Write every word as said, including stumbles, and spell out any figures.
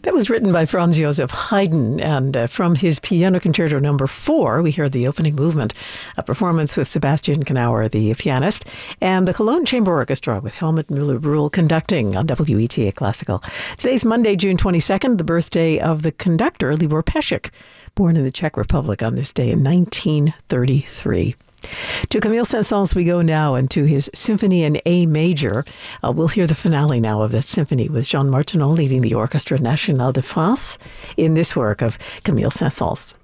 That was written by Franz Joseph Haydn, and uh, from his Piano Concerto Number Four, we hear the opening movement, a performance with Sebastian Knauer, the pianist, and the Cologne Chamber Orchestra with Helmut Müller-Brühl conducting on W E T A Classical. Today's Monday, June twenty-second, the birthday of the conductor Libor Pesik, born in the Czech Republic on this day in nineteen thirty-three. To Camille Saint-Saëns we go now, and to his Symphony in A Major. Uh, we'll hear the finale now of that symphony with Jean Martineau leading the Orchestre Nationale de France in this work of Camille Saint-Saëns.